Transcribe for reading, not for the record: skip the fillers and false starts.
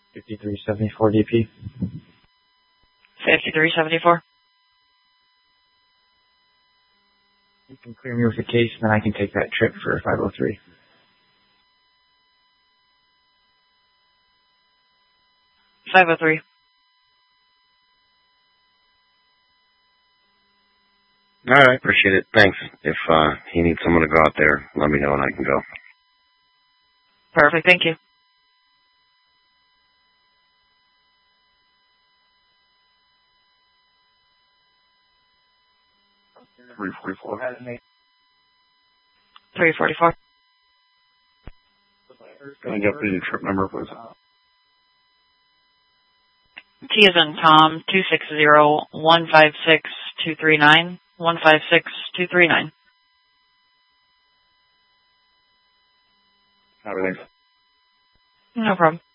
5374 DP. 5374. You can clear me with the case, and then I can take that trip for 503. 503. All right, appreciate it. Thanks. If you need someone to go out there, let me know and I can go. Perfect, thank you. $344. 344. Can I get the trip number, please? T as in Tom, 260-156-239, 156-239. Everything. No problem.